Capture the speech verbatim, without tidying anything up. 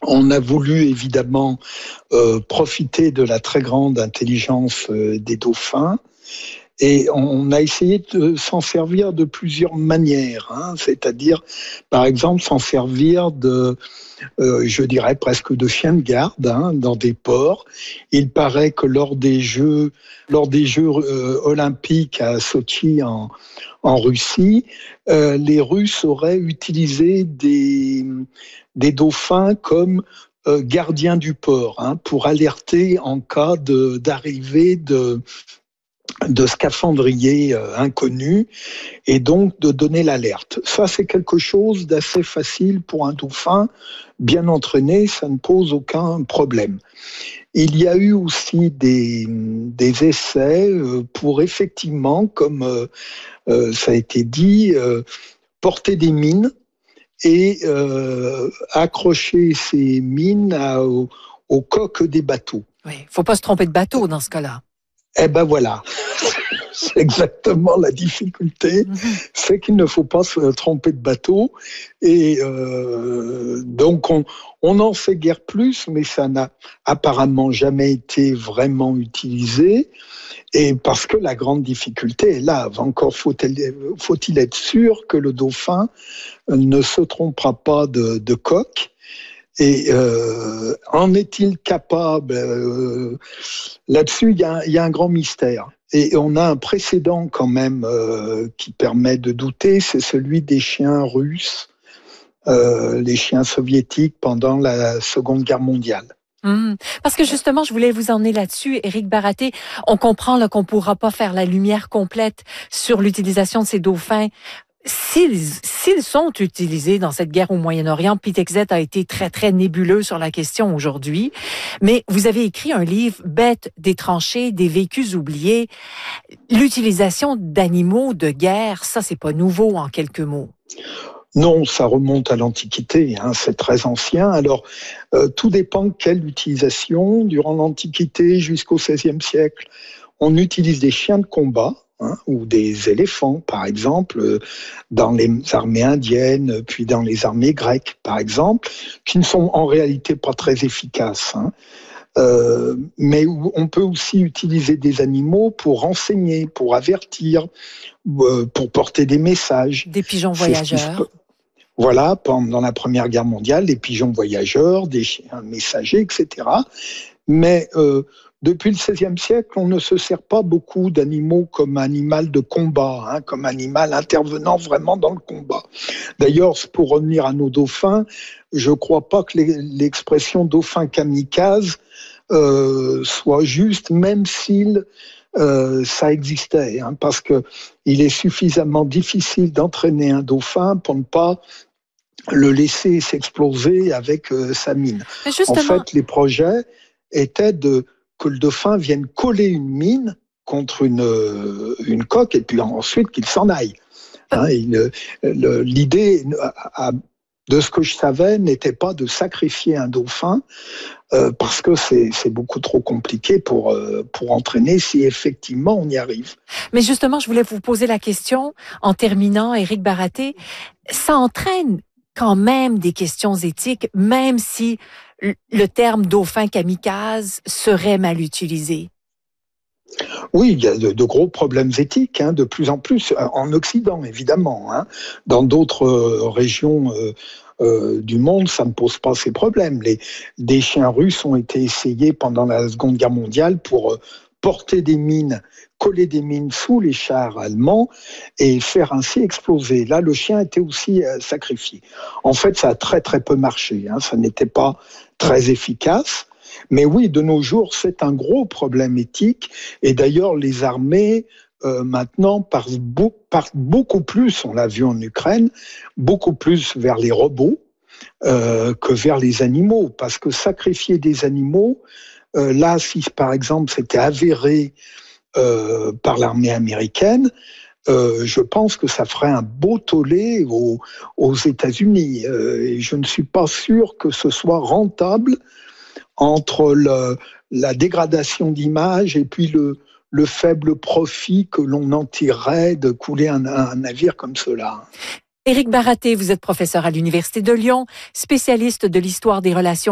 On a voulu évidemment euh, profiter de la très grande intelligence euh, des dauphins. Et on a essayé de s'en servir de plusieurs manières, hein, c'est-à-dire, par exemple, s'en servir de, euh, je dirais presque de chiens de garde, hein, dans des ports. Il paraît que lors des Jeux, lors des Jeux euh, olympiques à Sotchi en, en Russie, euh, les Russes auraient utilisé des, des dauphins comme euh, gardiens du port, hein, pour alerter en cas de, d'arrivée de de scaphandriers euh, inconnus et donc de donner l'alerte. Ça, c'est quelque chose d'assez facile pour un dauphin. Bien entraîné, ça ne pose aucun problème. Il y a eu aussi des, des essais euh, pour effectivement, comme euh, euh, ça a été dit, euh, porter des mines et euh, accrocher ces mines à, aux, aux coques des bateaux. Oui, il ne faut pas se tromper de bateau dans ce cas-là. Eh ben voilà, c'est exactement la difficulté, mm-hmm. c'est qu'il ne faut pas se tromper de bateau. Et euh, donc on on n'en sait guère plus, mais ça n'a apparemment jamais été vraiment utilisé. Et parce que la grande difficulté est là, encore faut-il, faut-il être sûr que le dauphin ne se trompera pas de, de coque. Et euh, en est-il capable euh, Là-dessus, il y a, y a un grand mystère. Et on a un précédent quand même euh, qui permet de douter, c'est celui des chiens russes, euh, les chiens soviétiques pendant la Seconde Guerre mondiale. Mmh. Parce que justement, je voulais vous emmener là-dessus, Éric Baraté. On comprend là, qu'on ne pourra pas faire la lumière complète sur l'utilisation de ces dauphins. S'ils, s'ils sont utilisés dans cette guerre au Moyen-Orient, Pete Hegseth a été très, très nébuleux sur la question aujourd'hui. Mais vous avez écrit un livre, Bêtes des tranchées, des vécus oubliés. L'utilisation d'animaux de guerre, ça, c'est pas nouveau en quelques mots. Non, ça remonte à l'Antiquité, hein, c'est très ancien. Alors, euh, tout dépend de quelle utilisation. Durant l'Antiquité jusqu'au seizième siècle, on utilise des chiens de combat, hein, ou des éléphants, par exemple, dans les armées indiennes, puis dans les armées grecques, par exemple, qui ne sont en réalité pas très efficaces. Hein. Euh, mais on peut aussi utiliser des animaux pour renseigner, pour avertir, euh, pour porter des messages. Des pigeons voyageurs. Voilà, pendant la Première Guerre mondiale, des pigeons voyageurs, des chiens messagers, et cetera. Mais euh, depuis le seizième siècle, on ne se sert pas beaucoup d'animaux comme animal de combat, hein, comme animal intervenant vraiment dans le combat. D'ailleurs, pour revenir à nos dauphins, je ne crois pas que l'expression dauphin kamikaze euh, soit juste, même s'il euh, ça existait, hein, parce que il est suffisamment difficile d'entraîner un dauphin pour ne pas le laisser s'exploser avec euh, sa mine. En fait, les projets étaient de que le dauphin vienne coller une mine contre une, une coque et puis ensuite qu'il s'en aille. Hein, il, le, l'idée, de ce que je savais, n'était pas de sacrifier un dauphin euh, parce que c'est, c'est beaucoup trop compliqué pour, euh, pour entraîner si effectivement on y arrive. Mais justement, je voulais vous poser la question en terminant, Éric Baraté. Ça entraîne quand même des questions éthiques, même si le terme dauphin kamikaze serait mal utilisé. Oui, il y a de, de gros problèmes éthiques, hein, de plus en plus, en Occident évidemment. Hein. Dans d'autres euh, régions euh, euh, du monde, ça ne pose pas ces problèmes. Les, des chiens russes ont été essayés pendant la Seconde Guerre mondiale pour euh, porter des mines, coller des mines sous les chars allemands et faire ainsi exploser. Là, le chien était aussi euh, sacrifié. En fait, ça a très très peu marché, hein, ça n'était pas très efficace. Mais oui, de nos jours, c'est un gros problème éthique. Et d'ailleurs, les armées, euh, maintenant, partent, beau, partent beaucoup plus, on l'a vu en Ukraine, beaucoup plus vers les robots euh, que vers les animaux. Parce que sacrifier des animaux, euh, là, si par exemple c'était avéré euh, par l'armée américaine, Euh, je pense que ça ferait un beau tollé aux, aux États-Unis. Euh, et je ne suis pas sûr que ce soit rentable entre le, la dégradation d'image et puis le, le faible profit que l'on en tirerait de couler un, un navire comme cela. Éric Baraté, vous êtes professeur à l'Université de Lyon, spécialiste de l'histoire des relations